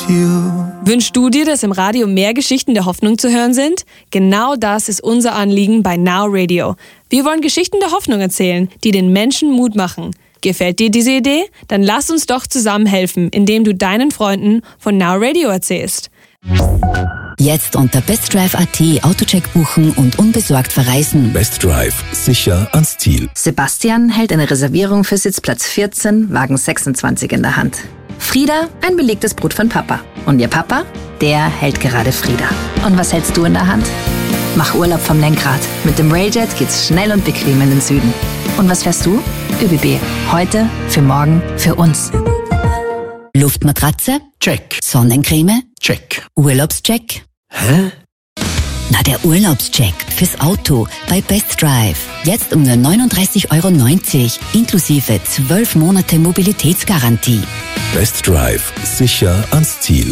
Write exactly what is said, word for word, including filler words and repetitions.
you. Wünschst du dir, dass im Radio mehr Geschichten der Hoffnung zu hören sind? Genau das ist unser Anliegen bei Now Radio. Wir wollen Geschichten der Hoffnung erzählen, die den Menschen Mut machen. Gefällt dir diese Idee? Dann lass uns doch zusammen helfen, indem du deinen Freunden von Now Radio erzählst. Jetzt unter bestdrive punkt at Autocheck buchen und unbesorgt verreisen. Best Drive. Sicher ans Ziel. Sebastian hält eine Reservierung für Sitzplatz vierzehn, Wagen sechsundzwanzig in der Hand. Frieda, ein belegtes Brot von Papa. Und ihr Papa, der hält gerade Frieda. Und was hältst du in der Hand? Mach Urlaub vom Lenkrad. Mit dem Railjet geht's schnell und bequem in den Süden. Und was fährst du? ÖBB. Heute, für morgen, für uns. Luftmatratze? Check. Sonnencreme? Check. Urlaubscheck? Hä? Na, der Urlaubscheck fürs Auto bei Best Drive. Jetzt um nur neununddreißig Euro neunzig, inklusive zwölf Monate Mobilitätsgarantie. Best Drive. Sicher ans Ziel.